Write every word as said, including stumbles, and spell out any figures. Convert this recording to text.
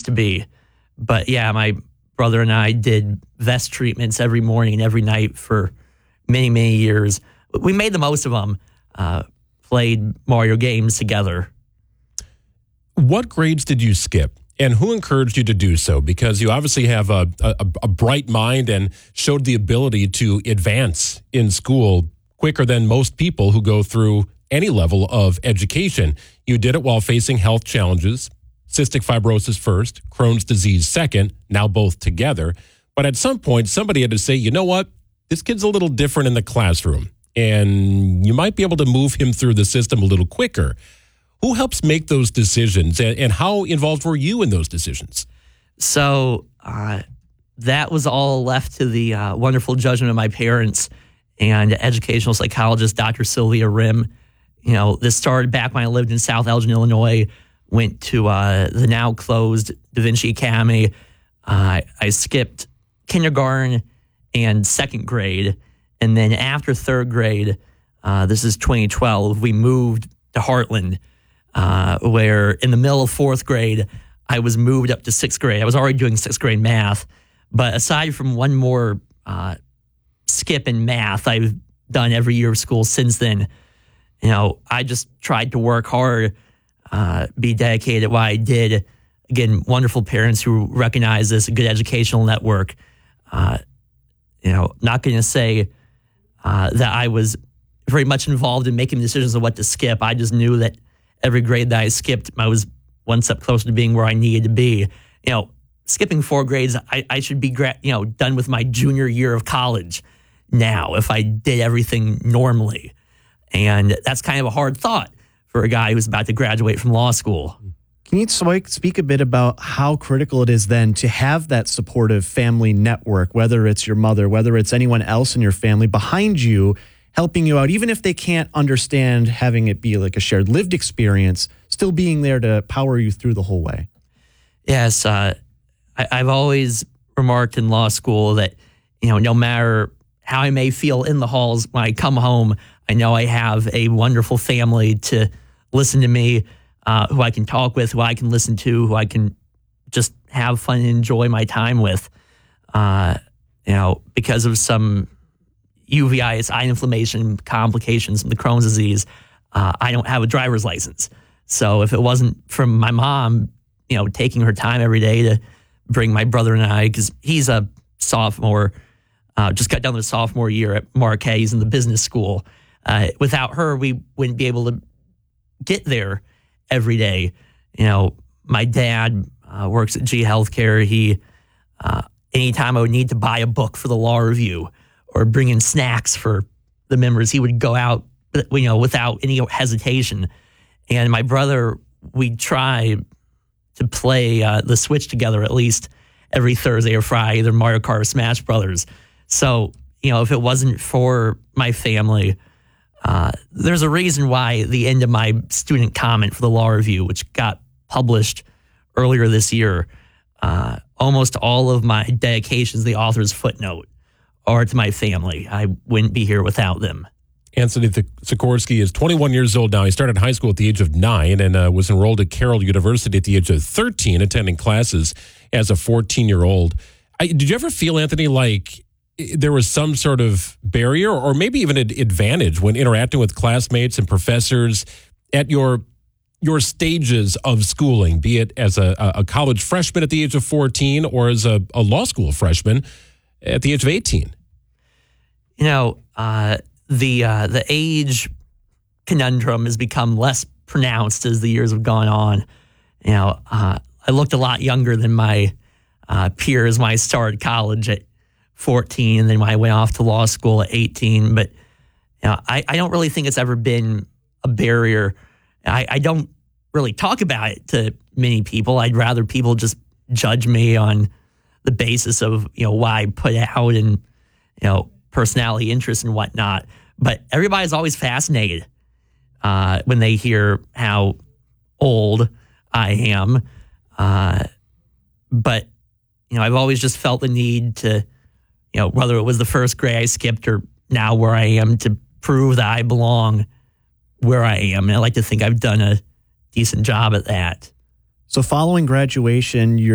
to be. But yeah, my brother and I did vest treatments every morning and every night for many, many years. We made the most of them, uh, played Mario games together. What grades did you skip? And who encouraged you to do so? Because you obviously have a, a, a bright mind and showed the ability to advance in school quicker than most people who go through any level of education. You did it while facing health challenges, cystic fibrosis first, Crohn's disease second, now both together. But at some point, somebody had to say, you know what? This kid's a little different in the classroom, and you might be able to move him through the system a little quicker. Who helps make those decisions, and, and how involved were you in those decisions? So uh, that was all left to the uh, wonderful judgment of my parents and educational psychologist, Doctor Sylvia Rim. You know, this started back when I lived in South Elgin, Illinois, went to uh, the now closed Da Vinci Academy. Uh, I skipped kindergarten and second grade. And then after third grade, uh, this is twenty twelve, we moved to Heartland. Uh, where in the middle of fourth grade, I was moved up to sixth grade. I was already doing sixth grade math. But aside from one more uh, skip in math I've done every year of school since then, you know, I just tried to work hard, uh, be dedicated at what I did. Again, wonderful parents who recognize this, a good educational network. Uh, you know, not going to say uh, that I was very much involved in making decisions on what to skip. I just knew that every grade that I skipped, I was one step closer to being where I needed to be. You know, skipping four grades, I, I should be, gra- you know, done with my junior year of college now if I did everything normally. And that's kind of a hard thought for a guy who's about to graduate from law school. Can you speak a bit about how critical it is then to have that supportive family network, whether it's your mother, whether it's anyone else in your family behind you, helping you out, even if they can't understand having it be like a shared lived experience, still being there to power you through the whole way? Yes, uh, I, I've always remarked in law school that, you know, no matter how I may feel in the halls, when I come home, I know I have a wonderful family to listen to me, uh, who I can talk with, who I can listen to, who I can just have fun and enjoy my time with. Uh, you know, because of some uveitis, eye inflammation complications from the Crohn's disease, uh, I don't have a driver's license. So if it wasn't from my mom, you know, taking her time every day to bring my brother and I, because he's a sophomore, uh, just got done with sophomore year at Marquette, he's in the business school. Uh, without her, we wouldn't be able to get there every day. You know, my dad uh, works at G Healthcare. He, uh, anytime I would need to buy a book for the law review, or bring in snacks for the members, he would go out, you know, without any hesitation. And my brother, we'd try to play uh, the Switch together at least every Thursday or Friday, either Mario Kart or Smash Brothers. So, you know, if it wasn't for my family, uh, there's a reason why the end of my student comment for the law review, which got published earlier this year, uh, almost all of my dedications, the author's footnote, or to my family. I wouldn't be here without them. Anthony Sikorsky is twenty-one years old now. He started high school at the age of nine and uh, was enrolled at Carroll University at the age of thirteen, attending classes as a fourteen-year-old. I, did you ever feel, Anthony, like there was some sort of barrier or maybe even an advantage when interacting with classmates and professors at your your stages of schooling, be it as a, a college freshman at the age of fourteen or as a, a law school freshman at the age of eighteen? You know, uh, the uh, the age conundrum has become less pronounced as the years have gone on. You know, uh, I looked a lot younger than my uh, peers when I started college at fourteen, and then when I went off to law school at eighteen. But you know, I, I don't really think it's ever been a barrier. I, I don't really talk about it to many people. I'd rather people just judge me on the basis of, you know, what I put out and, you know, personality, interest, and whatnot. But everybody's always fascinated uh, when they hear how old I am. Uh, but, you know, I've always just felt the need to, you know, whether it was the first grade I skipped or now where I am, to prove that I belong where I am. And I like to think I've done a decent job at that. So following graduation, you're